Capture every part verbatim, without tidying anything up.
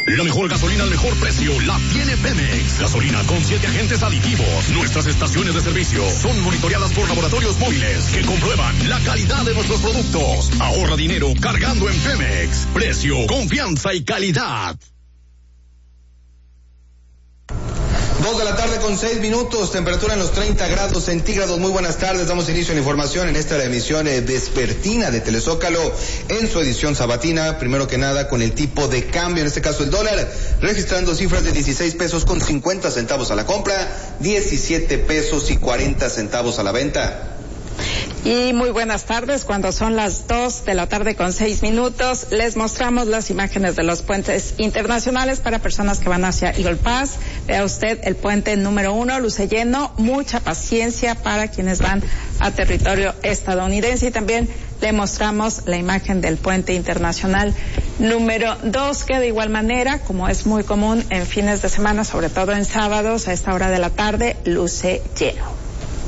La mejor gasolina al mejor precio la tiene Pemex. Gasolina con siete agentes aditivos. Nuestras estaciones de servicio son monitoreadas por laboratorios móviles que comprueban la calidad de nuestros productos. Ahorra dinero cargando en Pemex. Precio, confianza y calidad. Dos de la tarde con seis minutos, temperatura en los treinta grados centígrados. Muy buenas tardes, damos inicio a la información en esta la emisión eh, vespertina de Telezócalo en su edición sabatina. Primero que nada con el tipo de cambio, en este caso el dólar, registrando cifras de dieciséis pesos con cincuenta centavos a la compra, diecisiete pesos y cuarenta centavos a la venta. Y muy buenas tardes, cuando son las dos de la tarde con seis minutos, les mostramos las imágenes de los puentes internacionales para personas que van hacia Eagle Pass. Vea usted el puente número uno, luce lleno, mucha paciencia para quienes van a territorio estadounidense, y también le mostramos la imagen del puente internacional número dos, que de igual manera, como es muy común en fines de semana, sobre todo en sábados, a esta hora de la tarde, luce lleno.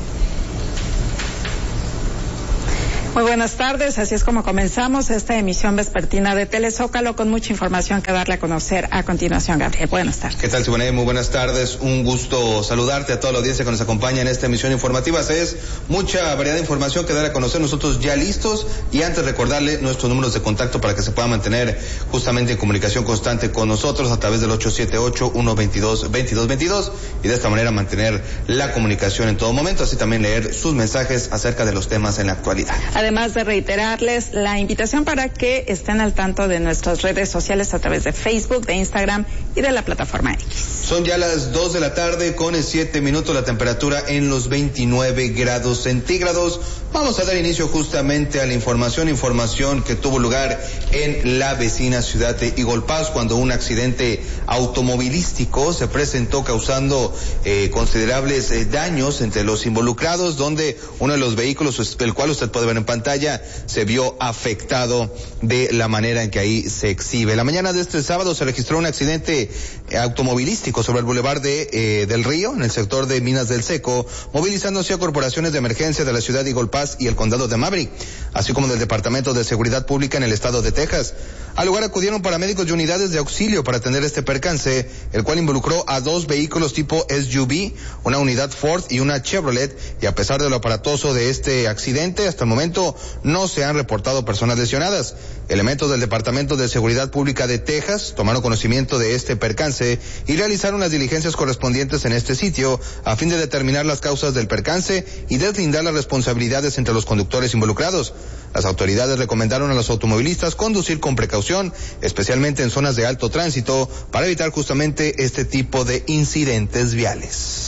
Muy buenas tardes, así es como comenzamos esta emisión vespertina de Telezócalo con mucha información que darle a conocer a continuación. Gabriel, buenas tardes. ¿Qué tal, Siboney? Muy buenas tardes, un gusto saludarte a toda la audiencia que nos acompaña en esta emisión informativa. Es mucha variedad de información que dar a conocer, nosotros ya listos, y antes recordarle nuestros números de contacto para que se pueda mantener justamente en comunicación constante con nosotros a través del ocho siete ocho, uno dos dos, veintidós veintidós, y de esta manera mantener la comunicación en todo momento, así también leer sus mensajes acerca de los temas en la actualidad. Además de reiterarles la invitación para que estén al tanto de nuestras redes sociales a través de Facebook, de Instagram y de la plataforma X. Son ya las dos de la tarde con siete minutos, la temperatura en los veintinueve grados centígrados. Vamos a dar inicio justamente a la información, información que tuvo lugar en la vecina ciudad de Eagle Pass, cuando un accidente automovilístico se presentó causando eh, considerables eh, daños entre los involucrados, donde uno de los vehículos, el cual usted puede ver en pantalla, se vio afectado de la manera en que ahí se exhibe. La mañana de este sábado se registró un accidente automovilístico sobre el bulevar de eh, del Río, en el sector de Minas del Seco, movilizándose a corporaciones de emergencia de la ciudad de Eagle Pass y el condado de Maverick, así como del Departamento de Seguridad Pública en el estado de Texas. Al lugar acudieron paramédicos y unidades de auxilio para atender este percance, el cual involucró a dos vehículos tipo S U V, una unidad Ford y una Chevrolet, y a pesar de lo aparatoso de este accidente, hasta el momento no se han reportado personas lesionadas. Elementos del Departamento de Seguridad Pública de Texas tomaron conocimiento de este percance y realizaron las diligencias correspondientes en este sitio a fin de determinar las causas del percance y deslindar las responsabilidades entre los conductores involucrados. Las autoridades recomendaron a los automovilistas conducir con precaución, especialmente en zonas de alto tránsito, para evitar justamente este tipo de incidentes viales.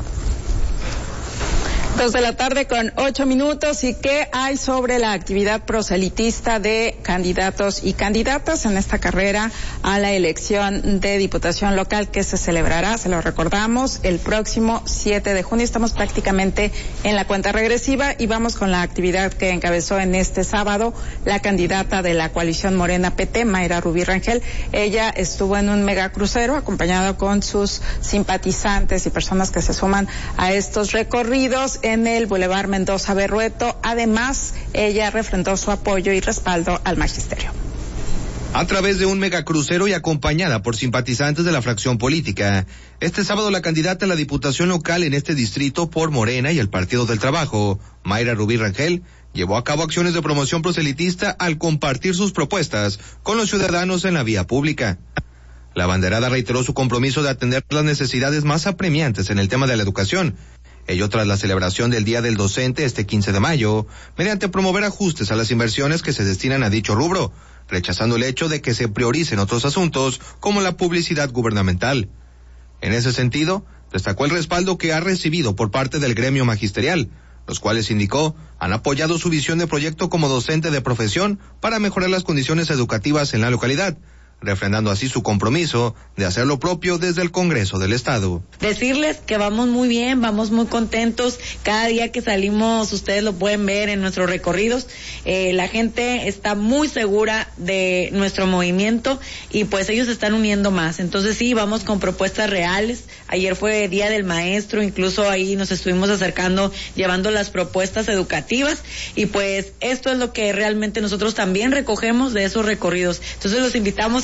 Dos de la tarde con ocho minutos. ¿Y qué hay sobre la actividad proselitista de candidatos y candidatas en esta carrera a la elección de diputación local que se celebrará, se lo recordamos, el próximo siete de junio? Estamos prácticamente en la cuenta regresiva y vamos con la actividad que encabezó en este sábado la candidata de la coalición Morena P T, Mayra Rubí Rangel. Ella estuvo en un megacrucero acompañado con sus simpatizantes y personas que se suman a estos recorridos en el Boulevard Mendoza Berrueto. Además, ella refrendó su apoyo y respaldo al magisterio. A través de un megacrucero y acompañada por simpatizantes de la fracción política, este sábado la candidata a la diputación local en este distrito por Morena y el Partido del Trabajo, Mayra Rubí Rangel, llevó a cabo acciones de promoción proselitista al compartir sus propuestas con los ciudadanos en la vía pública. La abanderada reiteró su compromiso de atender las necesidades más apremiantes en el tema de la educación, ello tras la celebración del Día del Docente este quince de mayo, mediante promover ajustes a las inversiones que se destinan a dicho rubro, rechazando el hecho de que se prioricen otros asuntos como la publicidad gubernamental. En ese sentido, destacó el respaldo que ha recibido por parte del gremio magisterial, los cuales, indicó, han apoyado su visión de proyecto como docente de profesión para mejorar las condiciones educativas en la localidad, refrendando así su compromiso de hacer lo propio desde el Congreso del Estado. Decirles que vamos muy bien, vamos muy contentos. Cada día que salimos, ustedes lo pueden ver en nuestros recorridos, eh, la gente está muy segura de nuestro movimiento y pues ellos se están uniendo más. Entonces sí, vamos con propuestas reales. Ayer fue Día del Maestro, incluso ahí nos estuvimos acercando, llevando las propuestas educativas, y pues esto es lo que realmente nosotros también recogemos de esos recorridos. Entonces los invitamos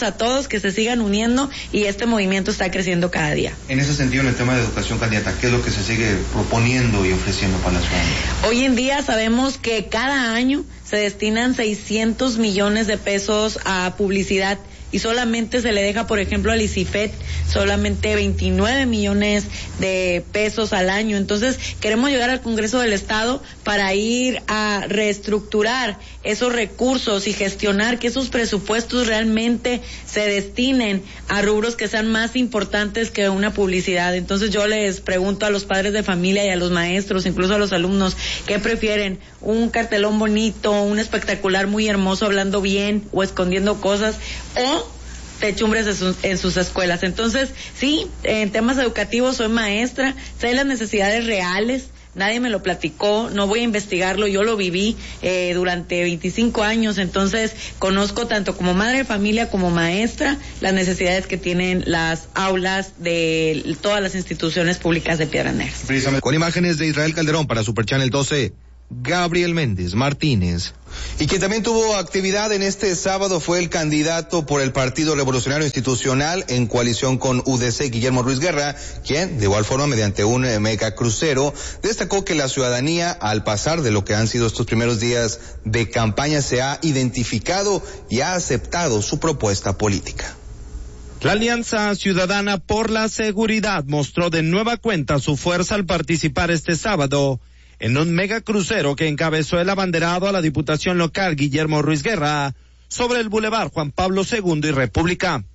a todos que se sigan uniendo y este movimiento está creciendo cada día. En ese sentido, en el tema de educación, candidata, ¿qué es lo que se sigue proponiendo y ofreciendo para la ciudadanía? Hoy en día sabemos que cada año se destinan seiscientos millones de pesos a publicidad y solamente se le deja, por ejemplo, al ICIFET solamente veintinueve millones de pesos al año. Entonces, queremos llegar al Congreso del Estado para ir a reestructurar esos recursos y gestionar que esos presupuestos realmente se destinen a rubros que sean más importantes que una publicidad. Entonces, yo les pregunto a los padres de familia y a los maestros, incluso a los alumnos, ¿qué prefieren? ¿Un cartelón bonito, un espectacular muy hermoso hablando bien o escondiendo cosas, o techumbres en sus, en sus escuelas? Entonces, sí, en temas educativos soy maestra, sé las necesidades reales, nadie me lo platicó, no voy a investigarlo, yo lo viví eh, durante veinticinco años, entonces conozco tanto como madre de familia como maestra las necesidades que tienen las aulas de todas las instituciones públicas de Piedras Negras. Con imágenes de Israel Calderón para Super Channel doce, Gabriel Méndez Martínez. Y quien también tuvo actividad en este sábado fue el candidato por el Partido Revolucionario Institucional en coalición con U D C, Guillermo Ruiz Guerra, quien, de igual forma, mediante un mega crucero, destacó que la ciudadanía, al pasar de lo que han sido estos primeros días de campaña, se ha identificado y ha aceptado su propuesta política. La Alianza Ciudadana por la Seguridad mostró de nueva cuenta su fuerza al participar este sábado en un mega crucero que encabezó el abanderado a la Diputación Local Guillermo Ruiz Guerra sobre el Boulevard Juan Pablo segundo y República.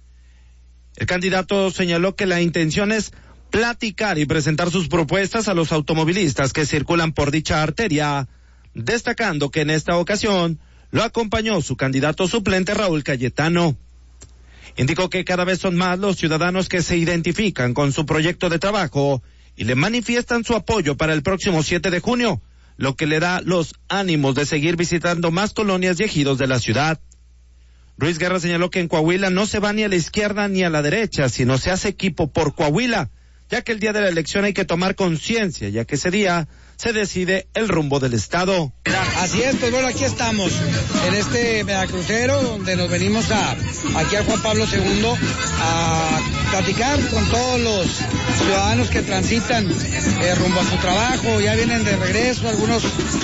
El candidato señaló que la intención es platicar y presentar sus propuestas a los automovilistas que circulan por dicha arteria, destacando que en esta ocasión lo acompañó su candidato suplente Raúl Cayetano. Indicó que cada vez son más los ciudadanos que se identifican con su proyecto de trabajo y le manifiestan su apoyo para el próximo siete de junio, lo que le da los ánimos de seguir visitando más colonias y ejidos de la ciudad. Ruiz Guerra señaló que en Coahuila no se va ni a la izquierda ni a la derecha, sino se hace equipo por Coahuila, ya que el día de la elección hay que tomar conciencia, ya que ese día se decide el rumbo del Estado. Así es, pues bueno, aquí estamos, en este megacrucero, donde nos venimos a aquí a Juan Pablo segundo a platicar con todos los ciudadanos que transitan eh, rumbo a su trabajo, ya vienen de regreso, algunos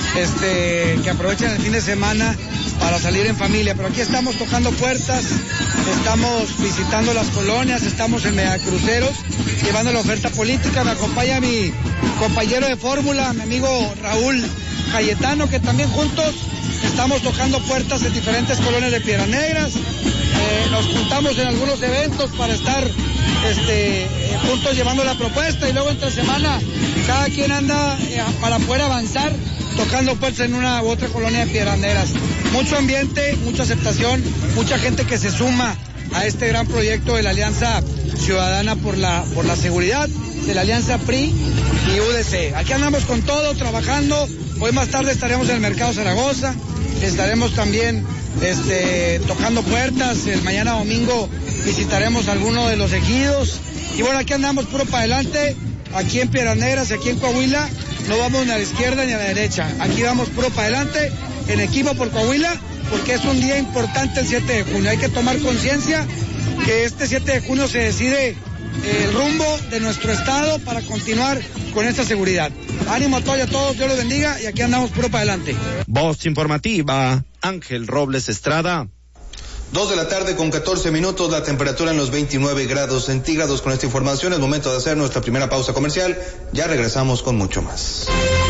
este que aprovechan el fin de semana para salir en familia, pero aquí estamos tocando puertas, estamos visitando las colonias, estamos en megacruceros, llevando la oferta política. Me acompaña mi compañero de fórmula, mi amigo Raúl Cayetano, que también juntos estamos tocando puertas en diferentes colonias de Piedras Negras. Eh, nos juntamos en algunos eventos para estar este, eh, juntos llevando la propuesta, y luego entre semana cada quien anda eh, para poder avanzar tocando puertas en una u otra colonia de Piedras Negras. Mucho ambiente, mucha aceptación, mucha gente que se suma a este gran proyecto de la Alianza Ciudadana por la por la Seguridad, de la Alianza P R I y U D C. Aquí andamos con todo, trabajando. Hoy más tarde estaremos en el Mercado Zaragoza, estaremos también este, tocando puertas. El mañana domingo visitaremos alguno de los ejidos. Y bueno, aquí andamos puro para adelante, aquí en Piedras Negras, aquí en Coahuila. No vamos ni a la izquierda ni a la derecha. Aquí vamos puro para adelante, en equipo por Coahuila, porque es un día importante el siete de junio. Hay que tomar conciencia que este siete de junio se decide el rumbo de nuestro estado para continuar con esta seguridad. Ánimo a todos y a todos, Dios los bendiga, y aquí andamos puro para adelante. Voz informativa, Ángel Robles Estrada. Dos de la tarde con catorce minutos, la temperatura en los veintinueve grados centígrados. Con esta información es momento de hacer nuestra primera pausa comercial. Ya regresamos con mucho más.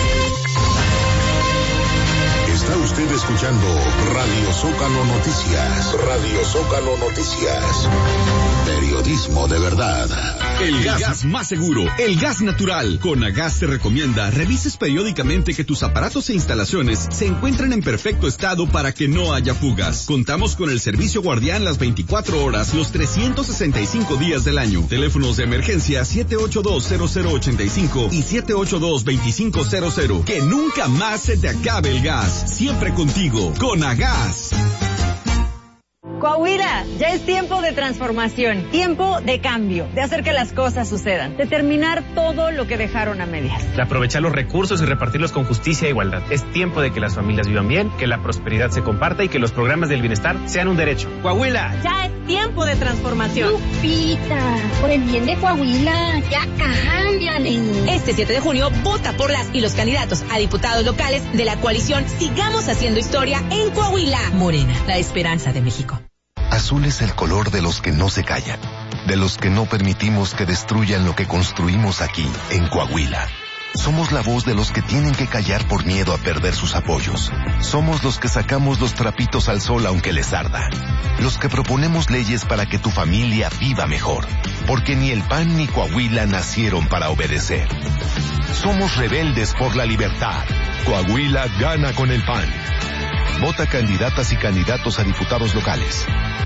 Está usted escuchando Radio Zócalo Noticias. Radio Zócalo Noticias. Periodismo de verdad. El gas, gas más seguro, el gas natural. Conagas te recomienda revises periódicamente que tus aparatos e instalaciones se encuentren en perfecto estado para que no haya fugas. Contamos con el servicio guardián las veinticuatro horas, los trescientos sesenta y cinco días del año. Teléfonos de emergencia siete ocho dos cero cero ocho cinco y siete ocho dos dos cinco cero cero. Que nunca más se te acabe el gas. Siempre contigo, Conagas. Coahuila, ya es tiempo de transformación, tiempo de cambio, de hacer que las cosas sucedan, de terminar todo lo que dejaron a medias. De aprovechar los recursos y repartirlos con justicia e igualdad. Es tiempo de que las familias vivan bien, que la prosperidad se comparta y que los programas del bienestar sean un derecho. Coahuila. Ya es tiempo de transformación. Lupita, por el bien de Coahuila, ya cámbiale. Este siete de junio, vota por las y los candidatos a diputados locales de la coalición Sigamos Haciendo Historia en Coahuila. Morena, la esperanza de México. Azul es el color de los que no se callan, de los que no permitimos que destruyan lo que construimos aquí, en Coahuila. Somos la voz de los que tienen que callar por miedo a perder sus apoyos. Somos los que sacamos los trapitos al sol aunque les arda. Los que proponemos leyes para que tu familia viva mejor. Porque ni el P A N ni Coahuila nacieron para obedecer. Somos rebeldes por la libertad. Coahuila gana con el P A N. Vota candidatas y candidatos a diputados locales.